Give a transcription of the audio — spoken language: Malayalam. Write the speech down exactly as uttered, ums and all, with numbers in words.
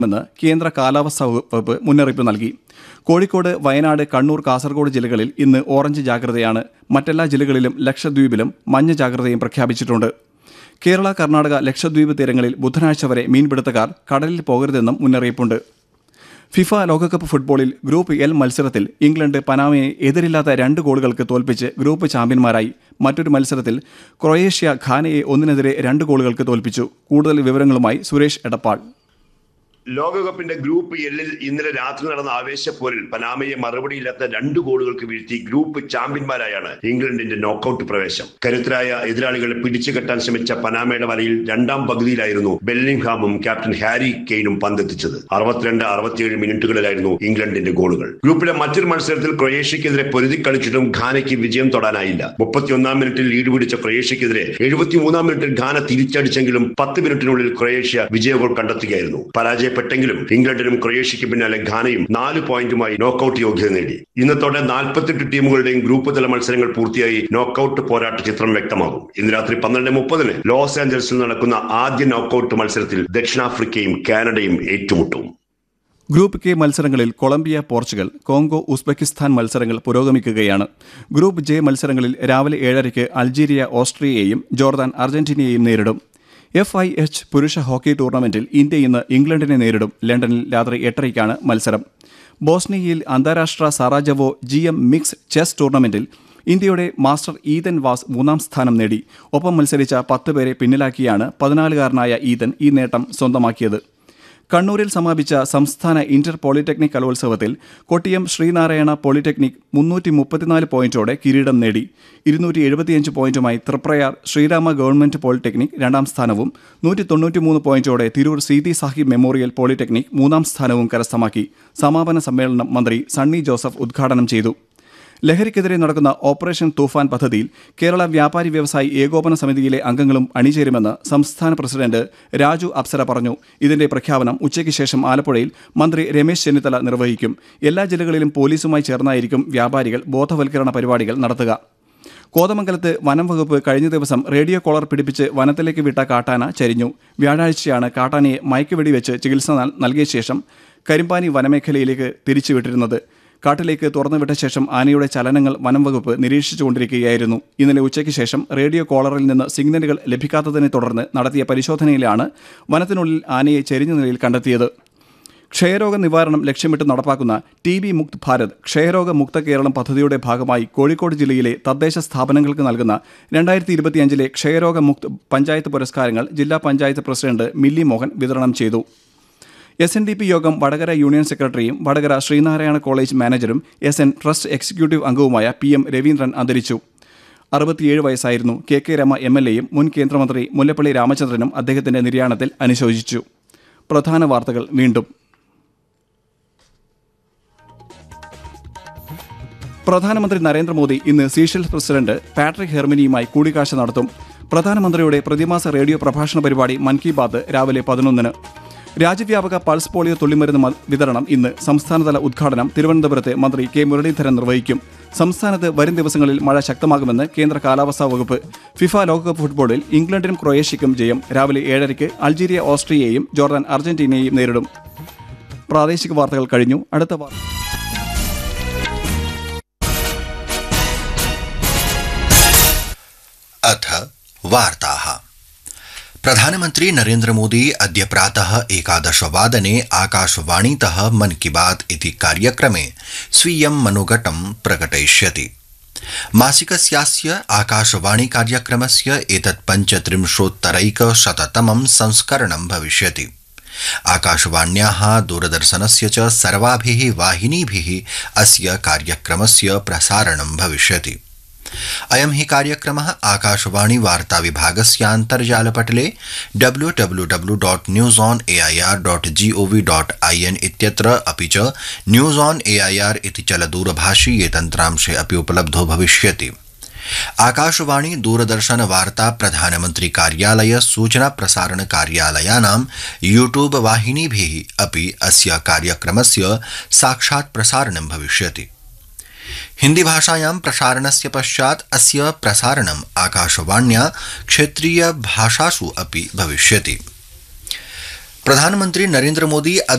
മെന്ന് കേന്ദ്ര കാലാവസ്ഥാ വകുപ്പ് മുന്നറിയിപ്പ് നൽകി. കോഴിക്കോട്, വയനാട്, കണ്ണൂർ, കാസർഗോഡ് ജില്ലകളിൽ ഇന്ന് ഓറഞ്ച് ജാഗ്രതയാണ്. മറ്റെല്ലാ ജില്ലകളിലും ലക്ഷദ്വീപിലും മഞ്ഞ ജാഗ്രതയും പ്രഖ്യാപിച്ചിട്ടുണ്ട്. കേരള, കർണാടക, ലക്ഷദ്വീപ് തീരങ്ങളിൽ ബുധനാഴ്ച വരെ മീൻപിടുത്തക്കാർ കടലിൽ പോകരുതെന്നും മുന്നറിയിപ്പുണ്ട്. ഫിഫ ലോകകപ്പ് ഫുട്ബോളിൽ ഗ്രൂപ്പ് എൽ മത്സരത്തിൽ ഇംഗ്ലണ്ട് പനാമയെ എതിരില്ലാത്ത രണ്ട് ഗോളുകൾക്ക് തോൽപ്പിച്ച് ഗ്രൂപ്പ് ചാമ്പ്യന്മാരായി. മറ്റൊരു മത്സരത്തിൽ ക്രൊയേഷ്യ ഘാനയെ ഒന്നിനെതിരെ രണ്ട് ഗോളുകൾക്ക് തോൽപ്പിച്ചു. കൂടുതൽ വിവരങ്ങളുമായി സുരേഷ് എടപ്പാൾ. ലോകകപ്പിന്റെ ഗ്രൂപ്പ് എല്ലിൽ ഇന്നലെ രാത്രി നടന്ന ആവേശപ്പോരിൽ പനാമയെ മറുപടിയില്ലാത്ത രണ്ട് ഗോളുകൾക്ക് വീഴ്ത്തി ഗ്രൂപ്പ് ചാമ്പ്യന്മാരായാണ് ഇംഗ്ലണ്ടിന്റെ നോക്കൌട്ട് പ്രവേശം. കരുത്തരായ എതിരാളികളെ പിടിച്ചുകെട്ടാൻ ശ്രമിച്ച പനാമയുടെ വലയിൽ രണ്ടാം പകുതിയിലായിരുന്നു ബെല്ലിംഗ്ഹാമും ക്യാപ്റ്റൻ ഹാരി കെയ്നും പന്തെത്തിച്ചത്. അറുപത്തിരണ്ട് അറുപത്തിയേഴ് മിനിറ്റുകളിലായിരുന്നു ഇംഗ്ലണ്ടിന്റെ ഗോളുകൾ. ഗ്രൂപ്പിലെ മറ്റൊരു മത്സരത്തിൽ ക്രൊയേഷ്യക്കെതിരെ പൊരുതി കളിച്ചിട്ടും ഘാനയ്ക്ക് വിജയം തൊടാനായില്ല. മുപ്പത്തിയൊന്നാം മിനിറ്റിൽ ലീഡ് പിടിച്ച ക്രൊയേഷ്യക്കെതിരെ എഴുപത്തിമൂന്നാം മിനിറ്റിൽ ഘാന തിരിച്ചടിച്ചെങ്കിലും പത്ത് മിനിറ്റിനുള്ളിൽ ക്രൊയേഷ്യ വിജയ ഗോൾ കണ്ടെത്തുകയായിരുന്നു. പരാജയ െങ്കിലും ഇംഗ്ലണ്ടിനും ക്രൊയേഷ്യയ്ക്ക് പിന്നാലെ ഘാനയും നാല് പോയിന്റുമായി നോക്കൌട്ട് യോഗ്യത നേടി. ഇന്നത്തോടെ നാൽപ്പത്തെട്ട് ടീമുകളുടെയും ഗ്രൂപ്പ് തല മത്സരങ്ങൾ പൂർത്തിയായി നോക്കൌട്ട് പോരാട്ട ചിത്രം വ്യക്തമാകും. ഇന്ന് രാത്രി പന്ത്രണ്ട് മുപ്പതിന് ലോസ് ആഞ്ചൽസിൽ നടക്കുന്ന ആദ്യ നോക്കൌട്ട് മത്സരത്തിൽ ദക്ഷിണാഫ്രിക്കയും കാനഡയും ഏറ്റുമുട്ടും. ഗ്രൂപ്പ് കെ മത്സരങ്ങളിൽ കൊളംബിയ, പോർച്ചുഗൽ, കോങ്കോ, ഉസ്ബെക്കിസ്ഥാൻ മത്സരങ്ങൾ പുരോഗമിക്കുകയാണ്. ഗ്രൂപ്പ് ജെ മത്സരങ്ങളിൽ രാവിലെ ഏഴരയ്ക്ക് അൾജീരിയ ഓസ്ട്രിയയെയും ജോർദാൻ അർജന്റീനയെയും നേരിടും. എഫ് ഐ എച്ച് പുരുഷ ഹോക്കി ടൂർണമെന്റിൽ ഇന്ത്യ ഇന്ന് ഇംഗ്ലണ്ടിനെ നേരിടും. ലണ്ടനിൽ രാത്രി എട്ടരയ്ക്കാണ് മത്സരം. ബോസ്നിയയിൽ അന്താരാഷ്ട്ര സാറാജവോ ജി എം മിക്സ് ചെസ് ടൂർണമെന്റിൽ ഇന്ത്യയുടെ മാസ്റ്റർ ഈതൻ വാസ് മൂന്നാം സ്ഥാനം നേടി. ഒപ്പം മത്സരിച്ച പത്ത് പേരെ പിന്നിലാക്കിയാണ് പതിനാലുകാരനായ ഈതൻ ഈ നേട്ടം സ്വന്തമാക്കിയത്. കണ്ണൂരിൽ സമാപിച്ച സംസ്ഥാന ഇന്റർ പോളിടെക്നിക് കലോത്സവത്തിൽ കൊട്ടിയം ശ്രീനാരായണ പോളിടെക്നിക് മുന്നൂറ്റി മുപ്പത്തിനാല് പോയിന്റോടെ കിരീടം നേടി. ഇരുന്നൂറ്റി എഴുപത്തിയഞ്ച് പോയിന്റുമായി തൃപ്രയാർ ശ്രീരാമ ഗവൺമെന്റ് പോളിടെക്നിക് രണ്ടാം സ്ഥാനവും നൂറ്റി തൊണ്ണൂറ്റിമൂന്ന് പോയിന്റോടെ തിരൂർ സീതി സാഹിബ് മെമ്മോറിയൽ പോളിടെക്നിക് മൂന്നാം സ്ഥാനവും കരസ്ഥമാക്കി. സമാപന സമ്മേളനം മന്ത്രി സണ്ണി ജോസഫ് ഉദ്ഘാടനം ചെയ്തു. ലഹരിക്കെതിരെ നടക്കുന്ന ഓപ്പറേഷൻ തൂഫാൻ പദ്ധതിയിൽ കേരള വ്യാപാരി വ്യവസായി ഏകോപന സമിതിയിലെ അംഗങ്ങളും അണിചേരുമെന്ന് സംസ്ഥാന പ്രസിഡന്റ് രാജു അപ്സര പറഞ്ഞു. ഇതിന്റെ പ്രഖ്യാപനം ഉച്ചയ്ക്ക് ശേഷം ആലപ്പുഴയിൽ മന്ത്രി രമേശ് ചെന്നിത്തല നിർവഹിക്കും. എല്ലാ ജില്ലകളിലും പോലീസുമായി ചേർന്നായിരിക്കും വ്യാപാരികൾ ബോധവൽക്കരണ പരിപാടികൾ നടത്തുക. കോതമംഗലത്ത് വനം വകുപ്പ് കഴിഞ്ഞ ദിവസം റേഡിയോ കോളർ പിടിപ്പിച്ച് വനത്തിലേക്ക് വിട്ട കാട്ടാന ചരിഞ്ഞു. വ്യാഴാഴ്ചയാണ് കാട്ടാനയെ മയക്കുവെടിവെച്ച് ചികിത്സ നൽകിയ ശേഷം കരിമ്പാനി വനമേഖലയിലേക്ക് തിരിച്ചുവിട്ടിരുന്നത്. കാട്ടിലേക്ക് തുറന്നുവിട്ട ശേഷം ആനയുടെ ചലനങ്ങൾ വനം വകുപ്പ് നിരീക്ഷിച്ചുകൊണ്ടിരിക്കുകയായിരുന്നു. ഇന്നലെ ഉച്ചയ്ക്ക് ശേഷം റേഡിയോ കോളറിൽ നിന്ന് സിഗ്നലുകൾ ലഭിക്കാത്തതിനെ തുടർന്ന് നടത്തിയ പരിശോധനയിലാണ് വനത്തിനുള്ളിൽ ആനയെ ചെരിഞ്ഞ നിലയിൽ കണ്ടെത്തിയത്. ക്ഷയരോഗ നിവാരണം ലക്ഷ്യമിട്ട് നടപ്പാക്കുന്ന ടി ബി മുക്ത് ഭാരത് ക്ഷയരോഗ മുക്ത കേരളം പദ്ധതിയുടെ ഭാഗമായി കോഴിക്കോട് ജില്ലയിലെ തദ്ദേശ സ്ഥാപനങ്ങൾക്ക് നൽകുന്ന രണ്ടായിരത്തി ഇരുപത്തിയഞ്ചിലെ ക്ഷയരോഗ മുക്ത് പഞ്ചായത്ത് പുരസ്കാരങ്ങൾ ജില്ലാ പഞ്ചായത്ത് പ്രസിഡന്റ് മില്ലി മോഹൻ വിതരണം ചെയ്തു. എസ് എൻ ഡി പി യോഗം വടകര യൂണിയൻ സെക്രട്ടറിയും Vadakara Sreenarayana college മാനേജരും S N trust executive അംഗവുമായ പി എം രവീന്ദ്രൻ അന്തരിച്ചു. അറുപത്തിയേഴ് വയസ്സായിരുന്നു. K K Rama M L എയും മുൻ കേന്ദ്രമന്ത്രി മുല്ലപ്പള്ളി രാമചന്ദ്രനും അദ്ദേഹത്തിന്റെ നിര്യാണത്തിൽ അനുശോചിച്ചു. പ്രധാന വാർത്തകൾ വീണ്ടും. പ്രധാനമന്ത്രി നരേന്ദ്രമോദി ഇന്ന് സീഷെൽസ് പ്രസിഡന്റ് പാട്രിക് ഹെർമിനിയുമായി കൂടിക്കാഴ്ച നടത്തും. പ്രധാനമന്ത്രിയുടെ പ്രതിമാസ റേഡിയോ പ്രഭാഷണ പരിപാടി മൻ കി ബാത്ത് രാവിലെ പതിനൊന്നിന്. രാജ്യവ്യാപക പൾസ് പോളിയോ തുള്ളിമരുന്ന് വിതരണം ഇന്ന്. സംസ്ഥാനതല ഉദ്ഘാടനം തിരുവനന്തപുരത്ത് മന്ത്രി കെ മുരളീധരൻ നിർവഹിക്കും. സംസ്ഥാനത്ത് വരും ദിവസങ്ങളിൽ മഴ ശക്തമാകുമെന്ന് കേന്ദ്ര കാലാവസ്ഥാ വകുപ്പ്. ഫിഫ ലോകകപ്പ് ഫുട്ബോളിൽ ഇംഗ്ലണ്ടിനും ക്രൊയേഷ്യയ്ക്കും ജയം. രാവിലെ ഏഴരയ്ക്ക് അൾജീരിയ ഓസ്ട്രിയയെയും ജോർദാൻ അർജന്റീനയെയും നേരിടും. പ്രാദേശിക വാർത്തകൾ കഴിഞ്ഞു. അടുത്ത വാർത്ത अथ वार्ताः। प्रधानमन्त्री नरेन्द्र मोदी अद्य प्रातः एकादशवादने आकाशवाणीतः मन की बात इति कार्यक्रमे स्वीयं मनोगतं प्रकटयिष्यति। मासिकस्यास्य आकाशवाणी कार्यक्रमस्य एतत् पञ्चत्रिंशोत्तरैकशततमं संस्करणं भविष्यति। आकाशवाण्याः दूरदर्शनस्य च सर्वाभिः वाहिनीभिः अस्य कार्यक्रमस्य प्रसारणं भविष्यति। अयं हि कार्यक्रमः आकाशवाणी वार्ता विभागस्यान्तर्जालपटले W W W dot news on A I R dot G O V dot I N इत्यत्र अपि च news on A I R इति चलदूरभाषीये तन्त्रांशे अपि उपलब्धो भविष्यति। आकाशवाणी दूरदर्शन वार्ता प्रधानमन्त्री कार्यालय सूचना प्रसारण कार्यालयानां यूट्यूब वाहिनीभिः अपि अस्य कार्यक्रमस्य साक्षात् प्रसारणं भविष्यति। हिंदी भाषायां प्रसारणस्य पश्चात् अस्य प्रसारणम् आकाशवाण्या क्षेत्रीय भाषासु अपि भविष्यति। प्रधानमन्त्री नरेन्द्र मोदी